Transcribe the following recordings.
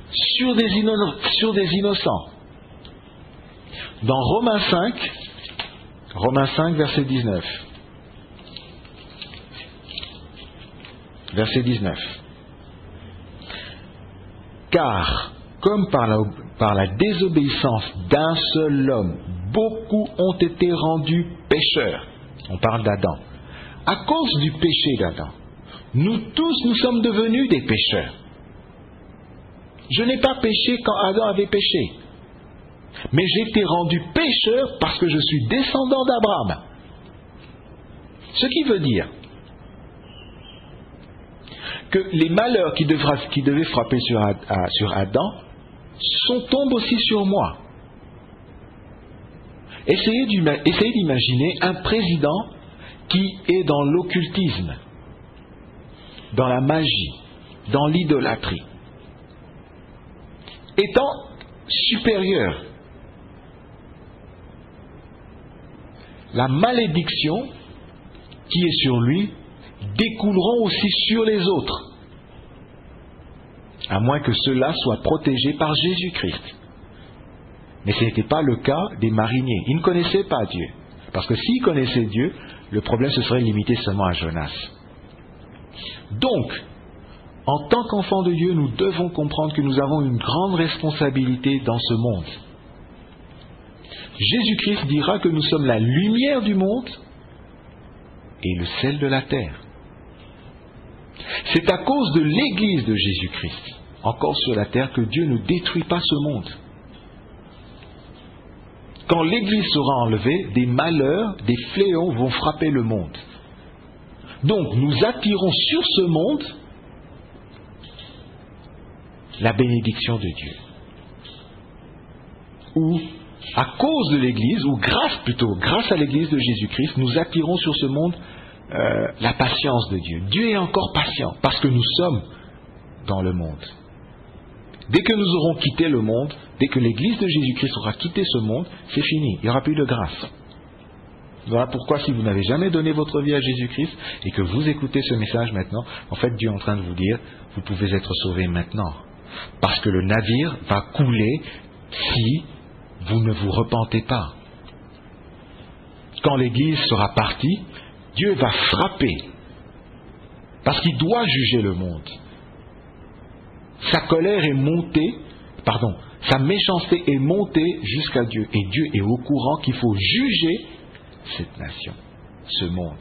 sur des innocents. Dans Romains 5, verset 19. Verset 19. Car, comme par la désobéissance d'un seul homme, beaucoup ont été rendus pécheurs. On parle d'Adam. À cause du péché d'Adam, nous sommes devenus des pécheurs. Je n'ai pas péché quand Adam avait péché. Mais j'ai été rendu pécheur parce que je suis descendant d'Abraham. Ce qui veut dire que les malheurs qui devaient frapper sur Adam tombent aussi sur moi. Essayez d'imaginer un président qui est dans l'occultisme, dans la magie, dans l'idolâtrie. Étant supérieur, la malédiction qui est sur lui découleront aussi sur les autres, à moins que ceux-là soient protégés par Jésus-Christ. Mais ce n'était pas le cas des mariniers. Ils ne connaissaient pas Dieu. Parce que s'ils connaissaient Dieu, le problème se serait limité seulement à Jonas. Donc, en tant qu'enfants de Dieu, nous devons comprendre que nous avons une grande responsabilité dans ce monde. Jésus-Christ dira que nous sommes la lumière du monde et le sel de la terre. C'est à cause de l'Église de Jésus-Christ, encore sur la terre, que Dieu ne détruit pas ce monde. Quand l'Église sera enlevée, des malheurs, des fléaux vont frapper le monde. Donc, nous attirons sur ce monde la bénédiction de Dieu. Ou, à cause de l'Église, ou grâce à l'Église de Jésus-Christ, nous attirons sur ce monde la patience de Dieu. Dieu est encore patient, parce que nous sommes dans le monde. Dès que nous aurons quitté le monde, dès que l'Église de Jésus-Christ aura quitté ce monde, c'est fini, il n'y aura plus de grâce. Voilà pourquoi, si vous n'avez jamais donné votre vie à Jésus-Christ et que vous écoutez ce message maintenant, en fait Dieu est en train de vous dire, vous pouvez être sauvés maintenant. Parce que le navire va couler si vous ne vous repentez pas. Quand l'Église sera partie, Dieu va frapper, parce qu'il doit juger le monde. Sa colère est montée, sa méchanceté est montée jusqu'à Dieu. Et Dieu est au courant qu'il faut juger cette nation, ce monde.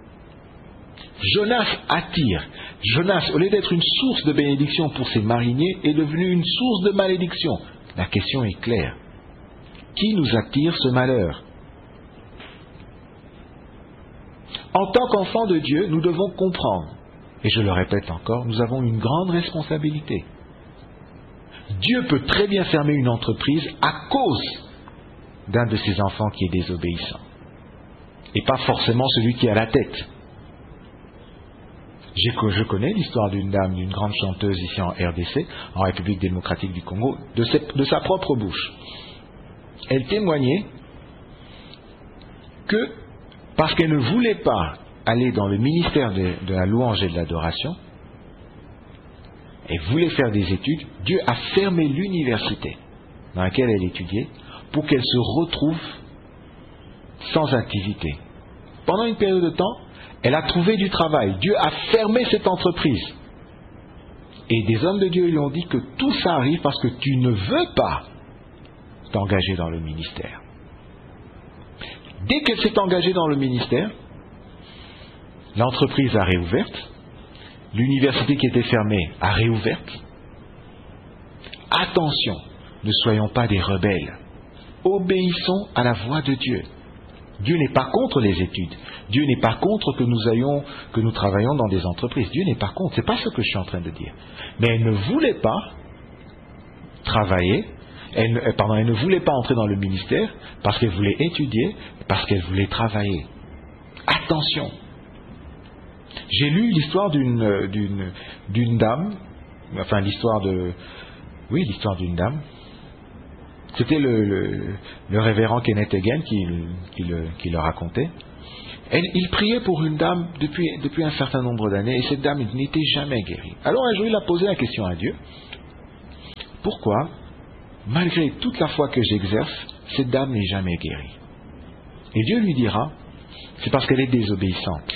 Jonas attire. Jonas, au lieu d'être une source de bénédiction pour ses mariniers, est devenu une source de malédiction. La question est claire. Qui nous attire ce malheur? En tant qu'enfants de Dieu, nous devons comprendre. Et je le répète encore, nous avons une grande responsabilité. Dieu peut très bien fermer une entreprise à cause d'un de ses enfants qui est désobéissant. Et pas forcément celui qui est à la tête. Je connais l'histoire d'une dame, d'une grande chanteuse ici en RDC, en République démocratique du Congo, de sa propre bouche. Elle témoignait que, parce qu'elle ne voulait pas aller dans le ministère de la louange et de l'adoration, elle voulait faire des études, Dieu a fermé l'université dans laquelle elle étudiait pour qu'elle se retrouve sans activité. Pendant une période de temps, elle a trouvé du travail. Dieu a fermé cette entreprise. Et des hommes de Dieu lui ont dit que tout ça arrive parce que tu ne veux pas t'engager dans le ministère. Dès qu'elle s'est engagée dans le ministère, l'entreprise a réouverte, l'université qui était fermée a réouverte. Attention, ne soyons pas des rebelles. Obéissons à la voix de Dieu. Dieu n'est pas contre les études. Dieu n'est pas contre que nous travaillions dans des entreprises. Dieu n'est pas contre. C'est pas ce que je suis en train de dire. Mais elle ne voulait pas travailler. Elle ne voulait pas entrer dans le ministère parce qu'elle voulait étudier, parce qu'elle voulait travailler. Attention. J'ai lu l'histoire d'une dame, enfin l'histoire d'une dame. C'était le révérend Kenneth Hagin qui le racontait. Il priait pour une dame depuis un certain nombre d'années et cette dame n'était jamais guérie. Alors un jour il a posé la question à Dieu. pourquoi, malgré toute la foi que j'exerce, cette dame n'est jamais guérie. Et Dieu lui dira, c'est parce qu'elle est désobéissante.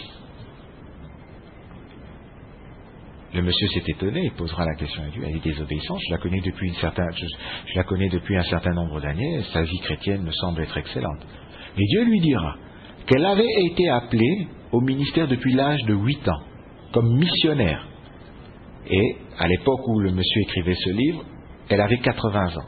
Le monsieur s'est étonné, il posera la question à Dieu, elle est désobéissante, je la connais depuis un certain nombre d'années, sa vie chrétienne me semble être excellente. Et Dieu lui dira qu'elle avait été appelée au ministère depuis l'âge de 8 ans, comme missionnaire. Et à l'époque où le monsieur écrivait ce livre, elle avait 80 ans.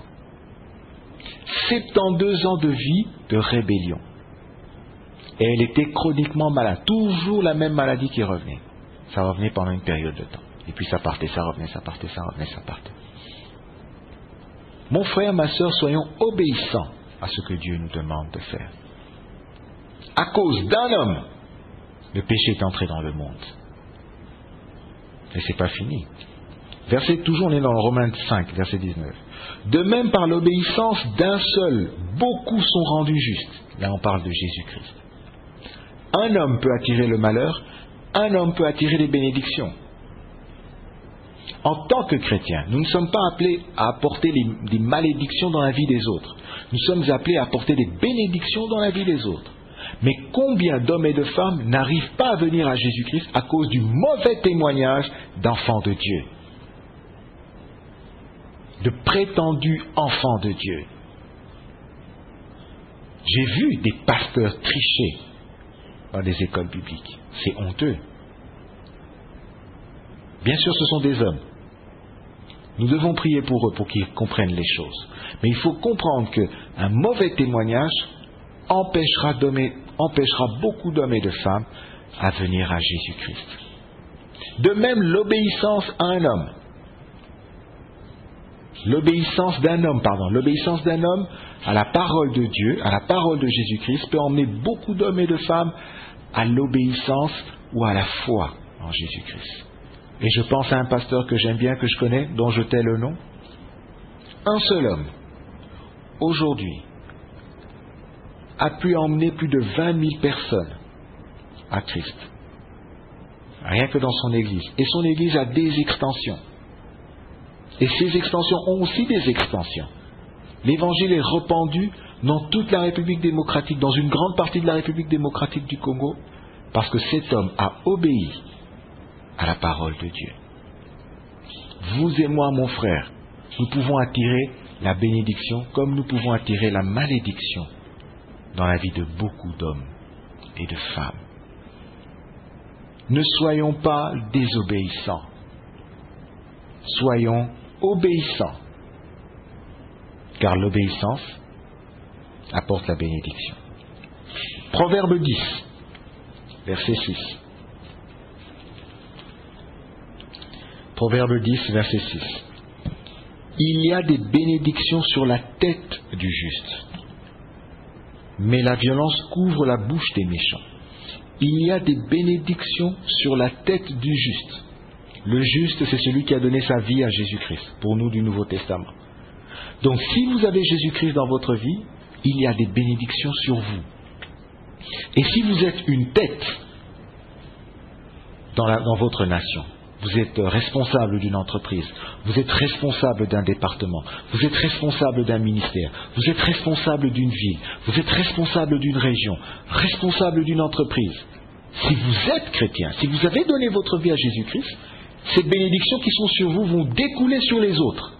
72 ans de vie de rébellion. Et elle était chroniquement malade, toujours la même maladie qui revenait. Ça revenait pendant une période de temps. Et puis ça partait, ça revenait, ça partait, ça revenait, ça partait. Mon frère, ma sœur, soyons obéissants à ce que Dieu nous demande de faire. À cause d'un homme, le péché est entré dans le monde. Et c'est pas fini. Toujours, on est dans Romains 5, verset 19. De même, par l'obéissance d'un seul, beaucoup sont rendus justes. Là, on parle de Jésus-Christ. Un homme peut attirer le malheur, un homme peut attirer les bénédictions. En tant que chrétiens, nous ne sommes pas appelés à apporter des malédictions dans la vie des autres. Nous sommes appelés à apporter des bénédictions dans la vie des autres. Mais combien d'hommes et de femmes n'arrivent pas à venir à Jésus-Christ à cause du mauvais témoignage d'enfants de Dieu, de prétendus enfants de Dieu. J'ai vu des pasteurs tricher dans des écoles bibliques. C'est honteux. Bien sûr, ce sont des hommes. Nous devons prier pour eux, pour qu'ils comprennent les choses. Mais il faut comprendre qu'un mauvais témoignage empêchera beaucoup d'hommes et de femmes à venir à Jésus-Christ. De même, l'obéissance à un homme. L'obéissance d'un homme à la parole de Dieu, à la parole de Jésus-Christ, peut emmener beaucoup d'hommes et de femmes à l'obéissance ou à la foi en Jésus-Christ. Et je pense à un pasteur que j'aime bien, que je connais, dont je tais le nom. Un seul homme, aujourd'hui, a pu emmener plus de 20 000 personnes à Christ. Rien que dans son église. Et son église a des extensions. Et ces extensions ont aussi des extensions. L'évangile est répandu dans toute la République démocratique, dans une grande partie de la République démocratique du Congo, parce que cet homme a obéi à la parole de Dieu. Vous et moi, mon frère, nous pouvons attirer la bénédiction comme nous pouvons attirer la malédiction dans la vie de beaucoup d'hommes et de femmes. Ne soyons pas désobéissants. Soyons obéissants. Car l'obéissance apporte la bénédiction. Proverbe 10, verset 6. Proverbe 10, verset 6. Il y a des bénédictions sur la tête du juste, mais la violence couvre la bouche des méchants. Il y a des bénédictions sur la tête du juste. Le juste, c'est celui qui a donné sa vie à Jésus-Christ, pour nous du Nouveau Testament. Donc, si vous avez Jésus-Christ dans votre vie, il y a des bénédictions sur vous. Et si vous êtes une tête dans votre nation, vous êtes responsable d'une entreprise, vous êtes responsable d'un département, vous êtes responsable d'un ministère, vous êtes responsable d'une ville, vous êtes responsable d'une région, responsable d'une entreprise. Si vous êtes chrétien, si vous avez donné votre vie à Jésus-Christ, ces bénédictions qui sont sur vous vont découler sur les autres.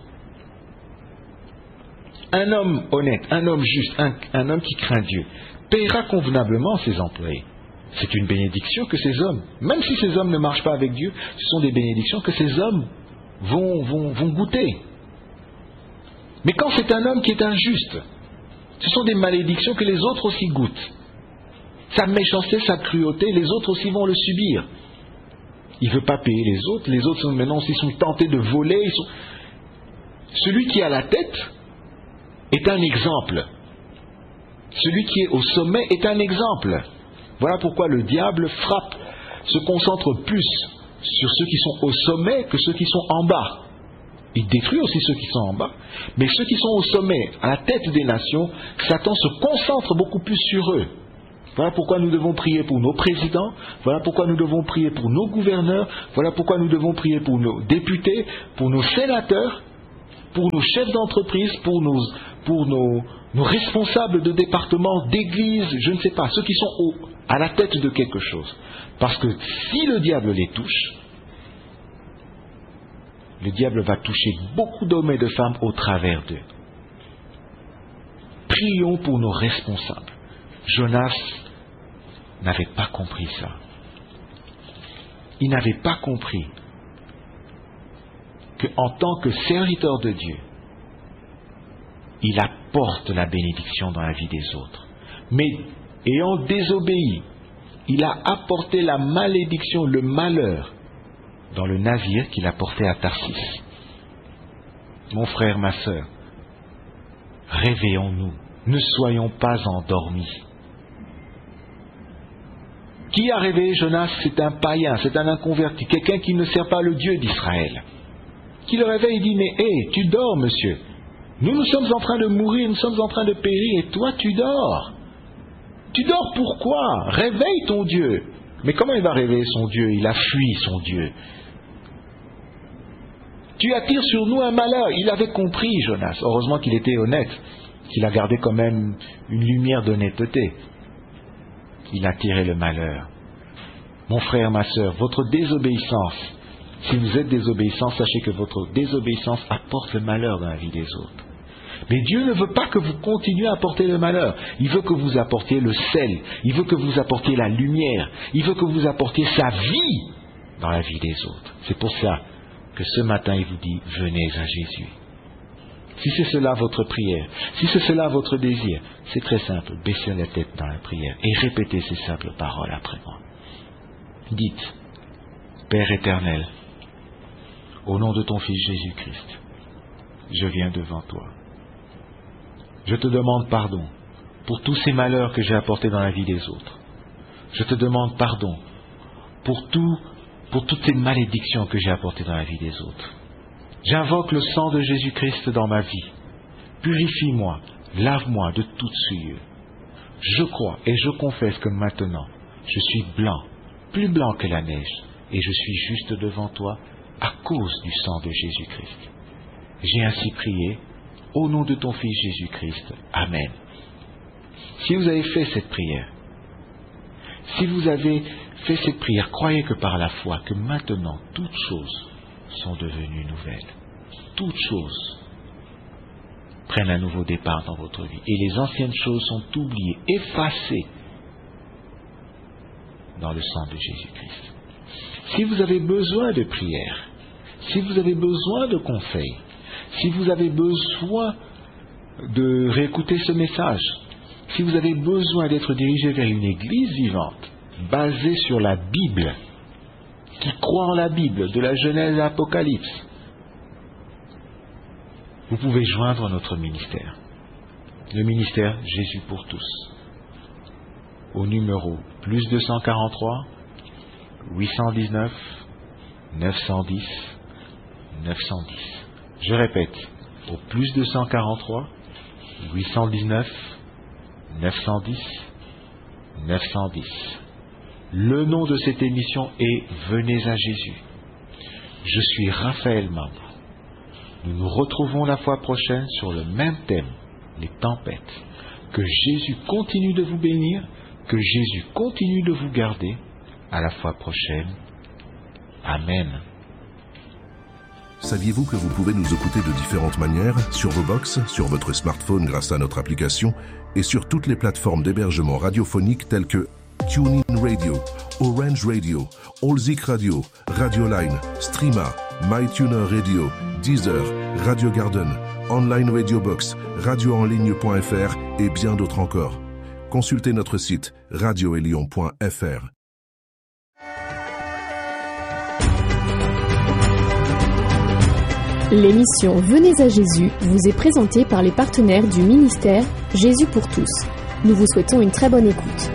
Un homme honnête, un homme juste, un homme qui craint Dieu, paiera convenablement ses employés. C'est une bénédiction que ces hommes, même si ces hommes ne marchent pas avec Dieu, ce sont des bénédictions que ces hommes vont goûter. Mais quand c'est un homme qui est injuste, ce sont des malédictions que les autres aussi goûtent. Sa méchanceté, sa cruauté, les autres aussi vont le subir. Il ne veut pas payer les autres maintenant aussi sont tentés de voler. Celui qui a la tête est un exemple. Celui qui est au sommet est un exemple. Voilà pourquoi le diable frappe, se concentre plus sur ceux qui sont au sommet que ceux qui sont en bas. Il détruit aussi ceux qui sont en bas, mais ceux qui sont au sommet, à la tête des nations, Satan se concentre beaucoup plus sur eux. Voilà pourquoi nous devons prier pour nos présidents, voilà pourquoi nous devons prier pour nos gouverneurs, voilà pourquoi nous devons prier pour nos députés, pour nos sénateurs, pour nos chefs d'entreprise, pour nos responsables de département, d'église, je ne sais pas, ceux qui sont à la tête de quelque chose. Parce que si le diable les touche, le diable va toucher beaucoup d'hommes et de femmes au travers d'eux. Prions pour nos responsables. Jonas n'avait pas compris ça. Il n'avait pas compris qu'en tant que serviteur de Dieu, il apporte la bénédiction dans la vie des autres. Mais ayant désobéi, il a apporté la malédiction, le malheur, dans le navire qu'il a porté à Tarsis. Mon frère, ma sœur, réveillons-nous, ne soyons pas endormis. Qui a réveillé Jonas? C'est un païen, c'est un inconverti, quelqu'un qui ne sert pas le Dieu d'Israël. Qui le réveille et dit, mais hé, tu dors, monsieur. Nous sommes en train de mourir, nous sommes en train de périr, et toi tu dors. Tu dors pourquoi? Réveille ton Dieu. Mais comment il va réveiller son Dieu? Il a fui son Dieu. Tu attires sur nous un malheur. Il avait compris, Jonas. Heureusement qu'il était honnête, qu'il a gardé quand même une lumière d'honnêteté. Il a tiré le malheur. Mon frère, ma sœur, votre désobéissance, si vous êtes désobéissant, sachez que votre désobéissance apporte le malheur dans la vie des autres. Mais Dieu ne veut pas que vous continuiez à apporter le malheur. Il veut que vous apportiez le sel. Il veut que vous apportiez la lumière. Il veut que vous apportiez sa vie dans la vie des autres. C'est pour ça que ce matin, il vous dit, venez à Jésus. Si c'est cela votre prière, si c'est cela votre désir, c'est très simple. Baissez la tête dans la prière et répétez ces simples paroles après moi. Dites, Père éternel, au nom de ton Fils Jésus-Christ, je viens devant toi. Je te demande pardon pour tous ces malheurs que j'ai apportés dans la vie des autres. Je te demande pardon pour toutes ces malédictions que j'ai apportées dans la vie des autres. J'invoque le sang de Jésus-Christ dans ma vie. Purifie-moi, lave-moi de toute souillure. Je crois et je confesse que maintenant, je suis blanc, plus blanc que la neige, et je suis juste devant toi à cause du sang de Jésus-Christ. J'ai ainsi prié au nom de ton Fils Jésus-Christ. Amen. Si vous avez fait cette prière, croyez que par la foi, que maintenant, toutes choses sont devenues nouvelles. Toutes choses prennent un nouveau départ dans votre vie. Et les anciennes choses sont oubliées, effacées dans le sang de Jésus-Christ. Si vous avez besoin de prière, si vous avez besoin de conseils, si vous avez besoin de réécouter ce message, si vous avez besoin d'être dirigé vers une église vivante, basée sur la Bible, qui croit en la Bible, de la Genèse à l'Apocalypse, vous pouvez joindre notre ministère. Le ministère Jésus pour tous. Au numéro +243 819 910 910. Je répète, au +243 819 910 910. Le nom de cette émission est Venez à Jésus. Je suis Raphaël Mambou. Nous nous retrouvons la fois prochaine sur le même thème, les tempêtes. Que Jésus continue de vous bénir, que Jésus continue de vous garder. À la fois prochaine. Amen. Saviez-vous que vous pouvez nous écouter de différentes manières, sur vos box, sur votre smartphone grâce à notre application et sur toutes les plateformes d'hébergement radiophonique telles que TuneIn Radio, Orange Radio, Allzik Radio, Radioline, Streama, MyTuner Radio, Deezer, Radio Garden, Online Radio Box, radioenligne.fr et bien d'autres encore. Consultez notre site radioelion.fr. L'émission Venez à Jésus vous est présentée par les partenaires du ministère Jésus pour tous. Nous vous souhaitons une très bonne écoute.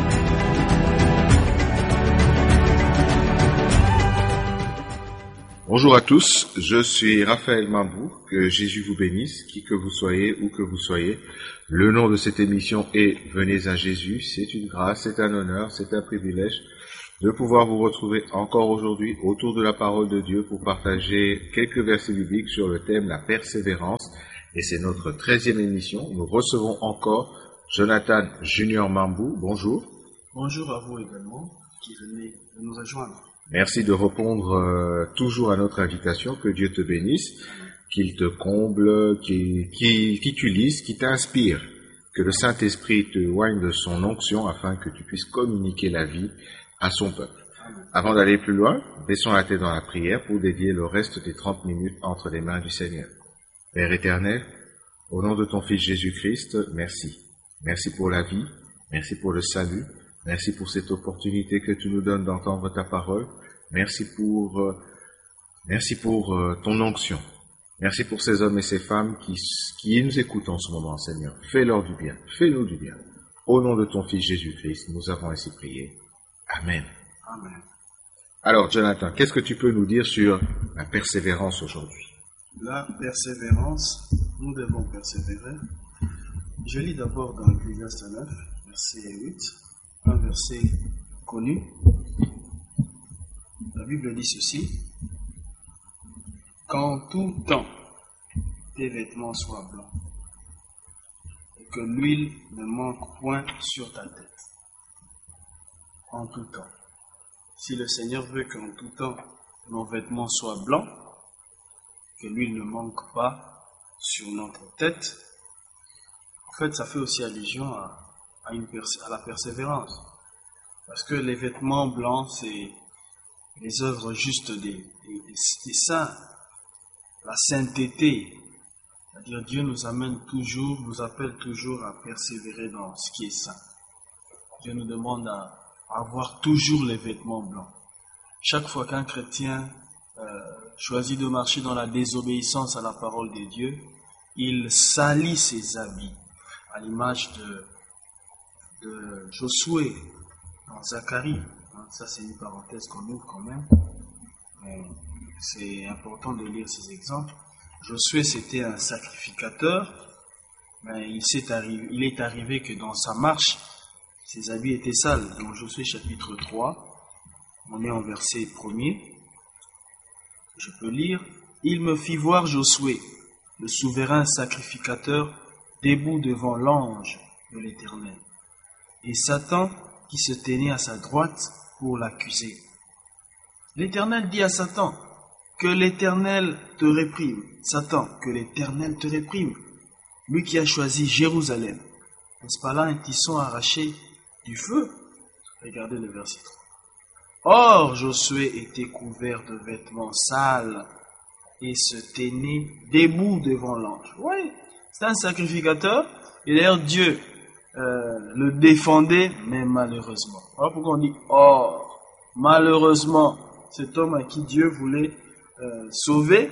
Bonjour à tous, je suis Raphaël Mambou, que Jésus vous bénisse, qui que vous soyez, où que vous soyez. Le nom de cette émission est Venez à Jésus, c'est une grâce, c'est un honneur, c'est un privilège de pouvoir vous retrouver encore aujourd'hui autour de la parole de Dieu pour partager quelques versets bibliques sur le thème la persévérance. Et c'est notre 13e émission. Nous recevons encore Jonathan Junior Mambou. Bonjour. Bonjour à vous également, qui venez de nous rejoindre. Merci de répondre toujours à notre invitation. Que Dieu te bénisse, qu'il te comble, qu'il t'utilise, qu'il t'inspire. Que le Saint-Esprit te oigne de son onction afin que tu puisses communiquer la vie à son peuple. Avant d'aller plus loin, baissons la tête dans la prière pour dédier le reste des 30 minutes entre les mains du Seigneur. Père éternel, au nom de ton Fils Jésus-Christ, merci. Merci pour la vie, merci pour le salut, merci pour cette opportunité que tu nous donnes d'entendre ta parole, merci pour ton onction. Merci pour ces hommes et ces femmes qui nous écoutent en ce moment, Seigneur. Fais-leur du bien, fais-nous du bien. Au nom de ton Fils Jésus-Christ, nous avons ainsi prié. Amen. Amen. Alors, Jonathan, qu'est-ce que tu peux nous dire sur la persévérance aujourd'hui? La persévérance, nous devons persévérer. Je lis d'abord dans Ecclésiaste 9, verset 8, un verset connu. La Bible dit ceci: qu'en tout temps tes vêtements soient blancs et que l'huile ne manque point sur ta tête. En tout temps. Si le Seigneur veut qu'en tout temps nos vêtements soient blancs, que l'huile ne manque pas sur notre tête, en fait ça fait aussi allusion à la persévérance. Parce que les vêtements blancs, c'est les œuvres justes des saints, la sainteté. C'est-à-dire Dieu nous appelle toujours à persévérer dans ce qui est saint. Dieu nous demande à avoir toujours les vêtements blancs. Chaque fois qu'un chrétien choisit de marcher dans la désobéissance à la parole de Dieu, il salit ses habits, à l'image de Josué dans Zacharie. Ça, c'est une parenthèse qu'on ouvre quand même. Mais c'est important de lire ces exemples. Josué, c'était un sacrificateur, mais il est arrivé que dans sa marche, ses habits étaient sales. Dans Josué chapitre 3, on est en verset 1er. Je peux lire. Il me fit voir Josué, le souverain sacrificateur, debout devant l'ange de l'Éternel, et Satan qui se tenait à sa droite pour l'accuser. L'Éternel dit à Satan: que l'Éternel te réprime. Satan, que l'Éternel te réprime. Lui qui a choisi Jérusalem. N'est-ce pas là un tisson arraché du feu? Regardez le verset 3. Or, Josué était couvert de vêtements sales et se tenait debout devant l'ange. Oui, c'est un sacrificateur. Et d'ailleurs, Dieu le défendait, mais malheureusement. Alors pourquoi on dit or? Malheureusement, cet homme à qui Dieu voulait sauver,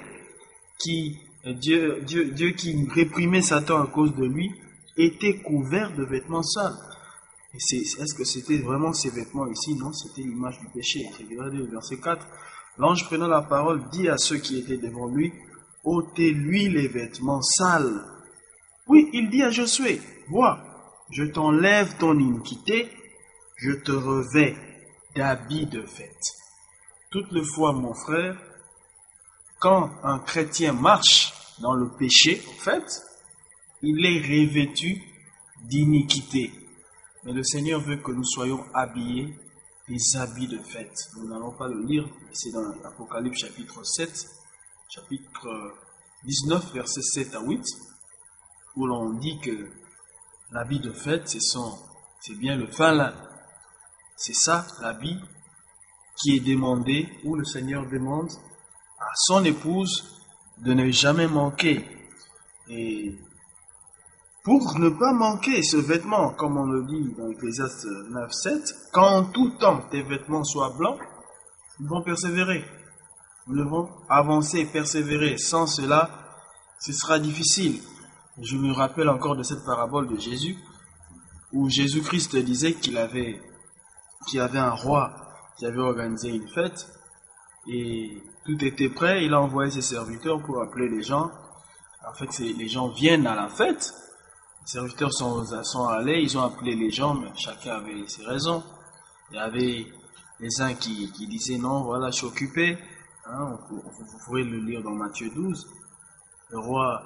Dieu qui réprimait Satan à cause de lui, était couvert de vêtements sales. Et est-ce que c'était vraiment ces vêtements ici? Non, c'était l'image du péché. Regardez le verset 4. L'ange prenant la parole dit à ceux qui étaient devant lui: ôtez-lui les vêtements sales. Oui, il dit à Josué: vois, je t'enlève ton iniquité, je te revêts d'habits de fête. Toutefois, mon frère, quand un chrétien marche dans le péché, en fait, il est revêtu d'iniquité. Mais le Seigneur veut que nous soyons habillés des habits de fête. Nous n'allons pas le lire, mais c'est dans l'Apocalypse chapitre 7, chapitre 19, versets 7 à 8, où l'on dit que l'habit de fête, c'est bien le fin lin. C'est ça, l'habit qui est demandé, où le Seigneur demande à son épouse de ne jamais manquer. Et pour ne pas manquer ce vêtement, comme on le dit dans Ecclésiaste 9, 7, qu'en tout temps tes vêtements soient blancs, nous devons persévérer. Nous devons avancer et persévérer. Sans cela, ce sera difficile. Je me rappelle encore de cette parabole de Jésus, où Jésus-Christ disait qu'il y avait un roi qui avait organisé une fête, et tout était prêt. Il a envoyé ses serviteurs pour appeler les gens. En fait, les gens viennent à la fête. Les serviteurs sont allés, ils ont appelé les gens, mais chacun avait ses raisons. Il y avait les uns qui disaient non, voilà, je suis occupé. Hein, vous pourrez le lire dans Matthieu 12. Le roi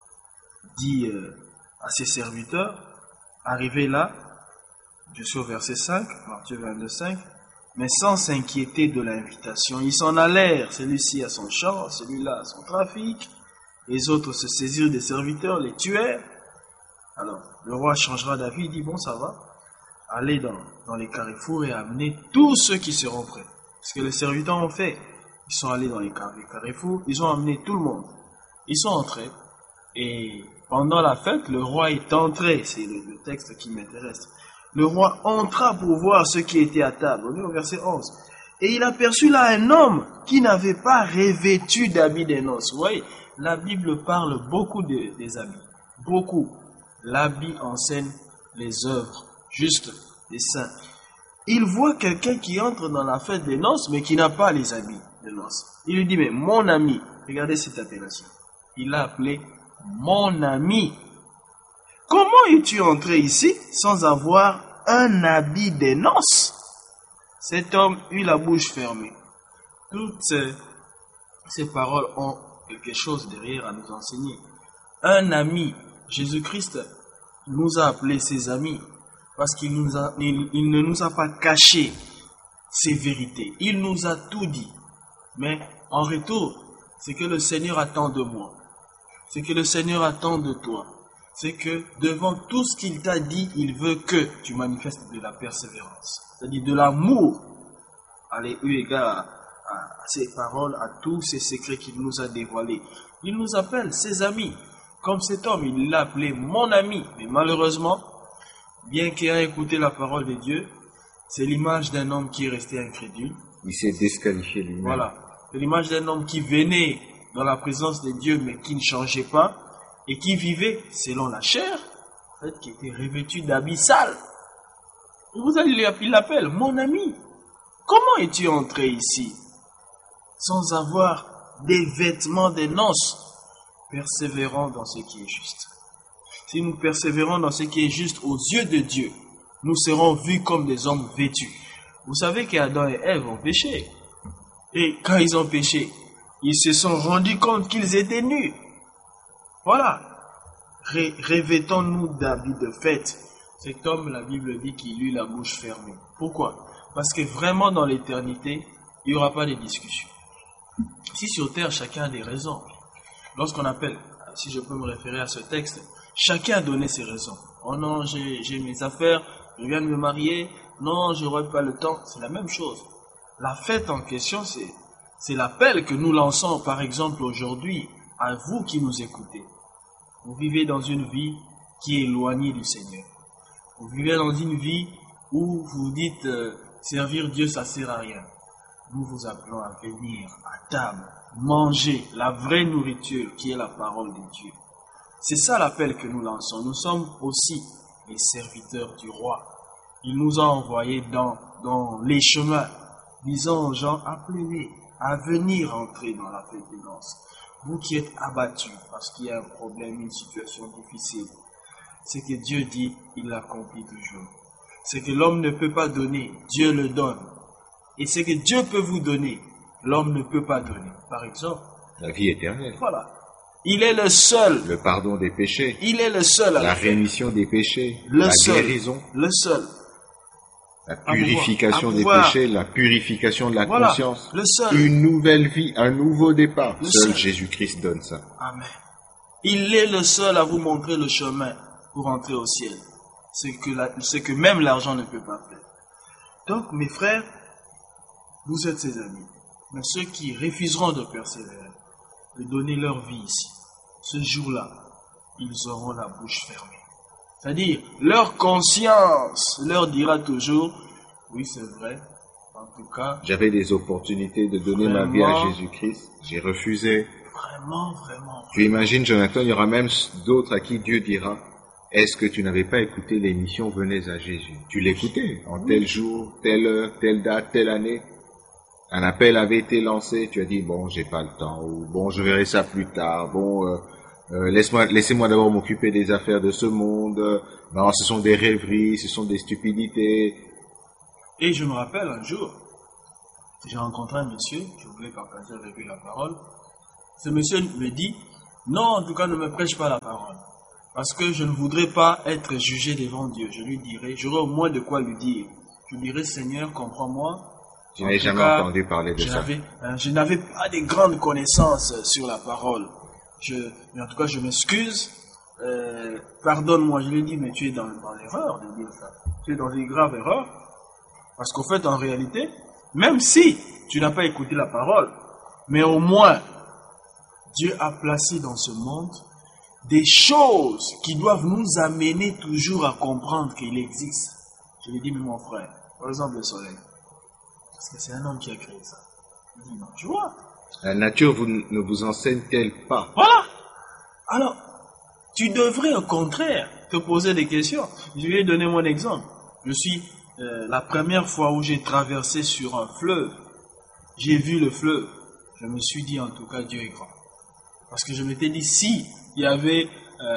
dit à ses serviteurs, arrivez là, je suis au verset 5, Matthieu 22, 5, mais sans s'inquiéter de l'invitation. Ils s'en allèrent, celui-ci a son champ, celui-là a son trafic, les autres se saisirent des serviteurs, les tuèrent. Alors, le roi changera d'avis, il dit, bon, ça va, allez dans les carrefours et amenez tous ceux qui seront prêts. Ce que les serviteurs ont fait, ils sont allés dans les carrefours, ils ont amené tout le monde. Ils sont entrés, et pendant la fête, le roi est entré, c'est le texte qui m'intéresse. Le roi entra pour voir ceux qui étaient à table. On est au verset 11. Et il aperçut là un homme qui n'avait pas revêtu d'habits des noces. Vous voyez, la Bible parle beaucoup des habits. Beaucoup. L'habit enseigne les œuvres justes des saints. Il voit quelqu'un qui entre dans la fête des noces, mais qui n'a pas les habits des noces. Il lui dit, mais mon ami, regardez cette appellation. Il l'a appelé mon ami. Comment es-tu entré ici sans avoir un habit des noces? Cet homme eut la bouche fermée. Toutes ces paroles ont quelque chose derrière à nous enseigner. Un ami, Jésus-Christ nous a appelés ses amis parce qu'il ne nous a pas caché ses vérités. Il nous a tout dit. Mais en retour, c'est que le Seigneur attend de moi. C'est que le Seigneur attend de toi. C'est que devant tout ce qu'il t'a dit, il veut que tu manifestes de la persévérance. C'est-à-dire de l'amour. Allez, eu égard à ces paroles, à tous ces secrets qu'il nous a dévoilés. Il nous appelle ses amis. Comme cet homme, il l'a appelé mon ami. Mais malheureusement, bien qu'ayant écouté la parole de Dieu, c'est l'image d'un homme qui est resté incrédule. Il s'est disqualifié lui-même. Voilà. C'est l'image d'un homme qui venait dans la présence de Dieu, mais qui ne changeait pas, et qui vivait selon la chair, en fait, qui était revêtu d'habits sales. Et vous allez il l'appelle mon ami. Comment es-tu entré ici sans avoir des vêtements des noces? Persévérons dans ce qui est juste. Si nous persévérons dans ce qui est juste aux yeux de Dieu, nous serons vus comme des hommes vêtus. Vous savez qu'Adam et Ève ont péché. Et quand ils ont péché, ils se sont rendus compte qu'ils étaient nus. Voilà. Revêtons-nous d'habits de fête. Cet homme, la Bible dit qu'il eut la bouche fermée. Pourquoi? Parce que vraiment dans l'éternité, il n'y aura pas de discussion. Si sur terre, chacun a des raisons. Lorsqu'on appelle, si je peux me référer à ce texte, chacun a donné ses raisons. Oh non, j'ai mes affaires, je viens de me marier, non, je n'aurai pas le temps. C'est la même chose. La fête en question, c'est l'appel que nous lançons, par exemple, aujourd'hui, à vous qui nous écoutez. Vous vivez dans une vie qui est éloignée du Seigneur. Vous vivez dans une vie où vous dites servir Dieu, ça ne sert à rien. Nous vous appelons à venir à table, manger la vraie nourriture qui est la parole de Dieu. C'est ça l'appel que nous lançons. Nous sommes aussi les serviteurs du roi. Il nous a envoyés dans les chemins, disant aux gens, appelez-les à venir entrer dans la fête des noces. Vous qui êtes abattus parce qu'il y a un problème, une situation difficile, ce que Dieu dit, il l'accomplit toujours. Ce que l'homme ne peut pas donner, Dieu le donne. Et ce que Dieu peut vous donner, l'homme ne peut pas donner. Par exemple, la vie éternelle. Voilà. Il est le seul. Le pardon des péchés. Il est le seul. La rémission des péchés. La guérison. Le seul. La purification des péchés, la purification de la conscience. Le seul. Une nouvelle vie, un nouveau départ. Seul Jésus-Christ donne ça. Amen. Il est le seul à vous montrer le chemin pour entrer au ciel. C'est que même l'argent ne peut pas faire. Donc, mes frères, vous êtes ses amis. Mais ceux qui refuseront de persévérer, de donner leur vie ici, ce jour-là, ils auront la bouche fermée. C'est-à-dire, leur conscience leur dira toujours, oui, c'est vrai, en tout cas... J'avais des opportunités de donner ma vie à Jésus-Christ, j'ai refusé. Vraiment. Tu imagines, Jonathan, il y aura même d'autres à qui Dieu dira, est-ce que tu n'avais pas écouté l'émission Venez à Jésus? Tu l'écoutais en tel jour, telle heure, telle date, telle année. Un appel avait été lancé, tu as dit, bon, j'ai pas le temps, ou bon, je verrai ça plus tard, bon, laissez-moi d'abord m'occuper des affaires de ce monde, non, ce sont des rêveries, ce sont des stupidités. Et je me rappelle un jour, J'ai rencontré un monsieur, je voulais partager avec lui la parole. Ce monsieur me dit, non, en tout cas, ne me prêche pas la parole. Parce que je ne voudrais pas être jugé devant Dieu. Je lui dirai, j'aurai au moins de quoi lui dire. Je dirai, Seigneur, comprends-moi. Je n'ai jamais entendu parler de ça. Je n'avais pas de grandes connaissances sur la parole. Mais en tout cas, je m'excuse. Pardonne-moi. Je lui ai dit, mais tu es dans l'erreur de dire ça. Tu es dans une grave erreur. Parce qu'au fait, en réalité, même si tu n'as pas écouté la parole, mais au moins, Dieu a placé dans ce monde des choses qui doivent nous amener toujours à comprendre qu'il existe. Je lui dis, mais mon frère, par exemple le soleil, parce que c'est un homme qui a créé ça. Il dit, non, tu vois. La nature ne vous enseigne-t-elle pas? Voilà. Alors, tu devrais au contraire te poser des questions. Je lui ai donné mon exemple. Je suis la première fois où j'ai traversé sur un fleuve, j'ai vu le fleuve. Je me suis dit, en tout cas, Dieu est grand. Parce que je m'étais dit, si il y avait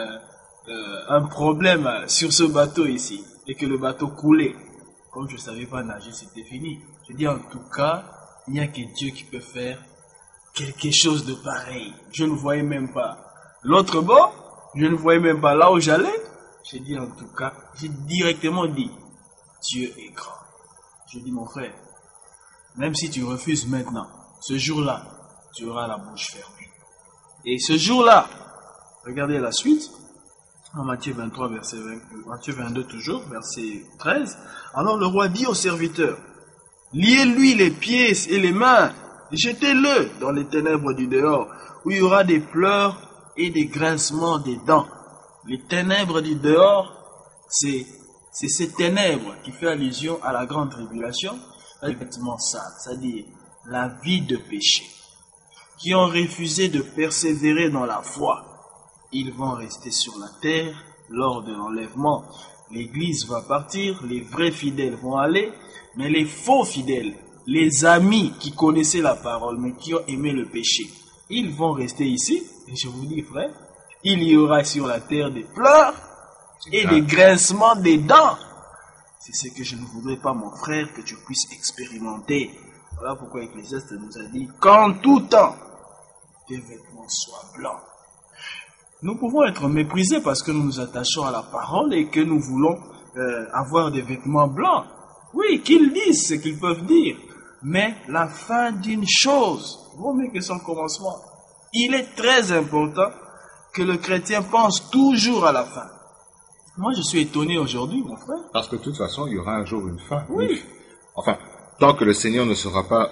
un problème sur ce bateau ici, et que le bateau coulait, comme je ne savais pas nager, c'était fini. Je dis, en tout cas, il n'y a que Dieu qui peut faire quelque chose de pareil. Je ne voyais même pas l'autre bord, je ne voyais même pas là où j'allais. J'ai dit, en tout cas, j'ai directement dit, Dieu est grand. J'ai dit, mon frère, même si tu refuses maintenant, ce jour-là, tu auras la bouche fermée. Et ce jour-là, regardez la suite, en Matthieu 23, Matthieu 22 toujours, verset 13. Alors le roi dit au serviteur, liez-lui les pieds et les mains, jetez-le dans les ténèbres du dehors, où il y aura des pleurs et des grincements des dents. Les ténèbres du dehors, c'est ces ténèbres qui fait allusion à la grande tribulation, exactement ça, c'est-à-dire la vie de péché, qui ont refusé de persévérer dans la foi. Ils vont rester sur la terre lors de l'enlèvement. L'Église va partir, les vrais fidèles vont aller, mais les faux fidèles, les amis qui connaissaient la parole, mais qui ont aimé le péché, ils vont rester ici. Et je vous dis, frère, il y aura sur la terre des pleurs et des grincements des dents. C'est ce que je ne voudrais pas, mon frère, que tu puisses expérimenter. Voilà pourquoi Ecclésiaste nous a dit, qu'en tout temps, tes vêtements soient blancs. Nous pouvons être méprisés parce que nous nous attachons à la parole et que nous voulons avoir des vêtements blancs. Oui, qu'ils disent ce qu'ils peuvent dire. Mais la fin d'une chose vaut mieux que son commencement. Il est très important que le chrétien pense toujours à la fin. Moi, je suis étonné aujourd'hui, mon frère. Parce que de toute façon, il y aura un jour une fin. Oui. Enfin, tant que le Seigneur ne sera pas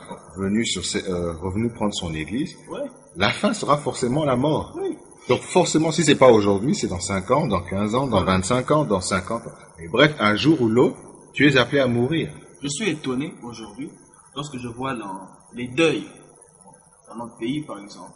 revenu prendre son Église, Oui. la fin sera forcément la mort. Oui. Donc forcément, si c'est pas aujourd'hui, c'est dans 5 ans, dans 15 ans, dans 25 ans, dans 50 ans. Et bref, un jour ou l'autre, tu es appelé à mourir. Je suis étonné aujourd'hui lorsque je vois les deuils dans notre pays, par exemple.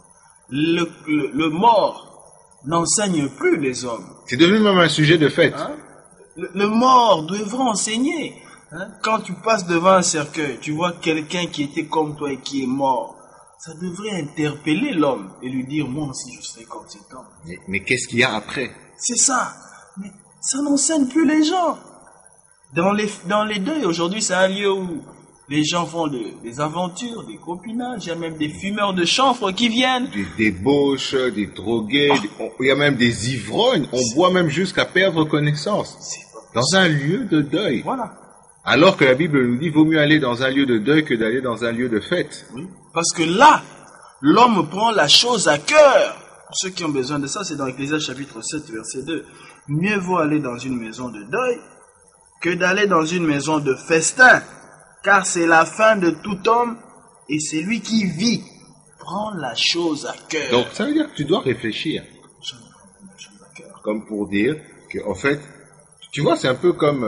Le mort n'enseigne plus les hommes. C'est devenu même un sujet de fête. Hein? Le mort devrait enseigner. Hein? Quand tu passes devant un cercueil, tu vois quelqu'un qui était comme toi et qui est mort. Ça devrait interpeller l'homme et lui dire, moi aussi je serai comme cet homme. Mais qu'est-ce qu'il y a après? C'est ça. Mais ça n'enseigne plus les gens. Dans les deuils, aujourd'hui, c'est un lieu où les gens font des aventures, des copinages. Il y a même des fumeurs de chanvre qui viennent. Des débauches, des drogués, il y a même des ivrognes. On boit même jusqu'à perdre connaissance. Dans un lieu de deuil. Voilà. Alors que la Bible nous dit, vaut mieux aller dans un lieu de deuil que d'aller dans un lieu de fête. Oui. Parce que là, l'homme prend la chose à cœur. Pour ceux qui ont besoin de ça, c'est dans Ecclésiaste chapitre 7, verset 2. Mieux vaut aller dans une maison de deuil que d'aller dans une maison de festin. Car c'est la fin de tout homme et celui qui vit prend la chose à cœur. Donc ça veut dire que tu dois réfléchir. Comme pour dire que, en fait, tu vois, c'est un peu comme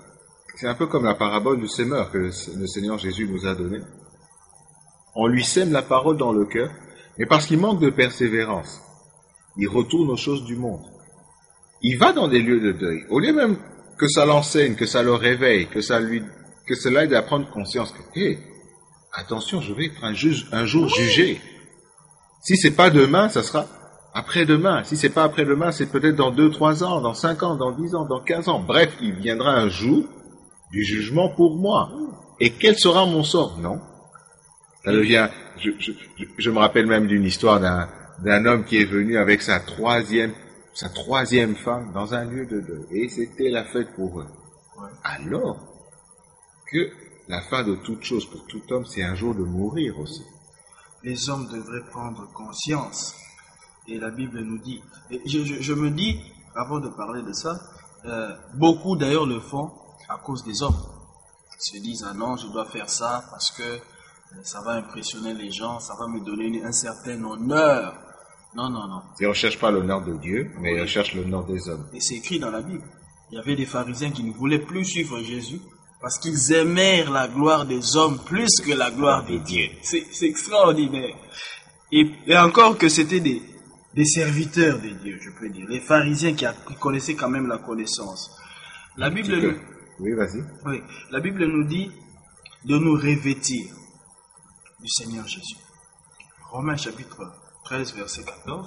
la parabole du sémeur que le Seigneur Jésus nous a donnée. On lui sème la parole dans le cœur, mais parce qu'il manque de persévérance, il retourne aux choses du monde. Il va dans des lieux de deuil. Au lieu même que ça l'enseigne, que ça le réveille, que cela aide à prendre conscience que, hé, attention, je vais être un jour jugé. Si c'est pas demain, ça sera après-demain. Si c'est pas après-demain, c'est peut-être dans 2-3 ans, dans 5 ans, dans 10 ans, dans 15 ans. Bref, il viendra un jour du jugement pour moi. Et quel sera mon sort? Non. Ça devient, je me rappelle même d'une histoire d'un homme qui est venu avec sa troisième femme dans un lieu de deuil. Et c'était la fête pour eux. Ouais. Alors que la fin de toute chose pour tout homme, c'est un jour de mourir aussi. Les hommes devraient prendre conscience. Et la Bible nous dit, et je me dis, avant de parler de ça, beaucoup d'ailleurs le font à cause des hommes. Ils se disent, ah non, je dois faire ça parce que ça va impressionner les gens, ça va me donner un certain honneur. Non, non, non. Et on ne cherche pas l'honneur de Dieu, mais on cherche l'honneur des hommes. Et c'est écrit dans la Bible. Il y avait des pharisiens qui ne voulaient plus suivre Jésus parce qu'ils aimèrent la gloire des hommes plus que la gloire de Dieu. C'est extraordinaire. Et encore que c'était des serviteurs de Dieu, je peux dire. Les pharisiens qui connaissaient quand même la connaissance. La Bible Oui, vas-y. Oui, la Bible nous dit de nous revêtir du Seigneur Jésus. Romains chapitre 13, verset 14.